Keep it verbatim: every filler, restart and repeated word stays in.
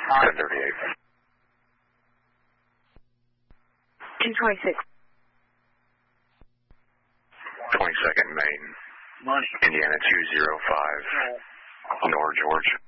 ten thirty-eight. two twenty-six. twenty-second Main, Indiana two zero five, North George.